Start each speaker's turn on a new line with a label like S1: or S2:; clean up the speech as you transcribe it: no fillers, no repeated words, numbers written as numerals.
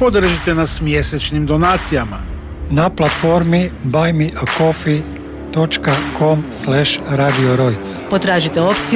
S1: Podržite nas mjesečnim donacijama
S2: na platformi buymeacoffee.com/Radio Rojc.
S3: Potražite opciju